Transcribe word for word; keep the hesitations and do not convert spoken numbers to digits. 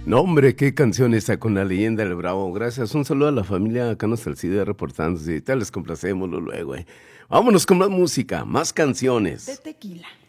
No, hombre, qué canción está con la leyenda del Bravo. Gracias. Un saludo a la familia Cano Salcida reportándose. Te les complacemos luego, eh. Vámonos con más música, más canciones. De tequila.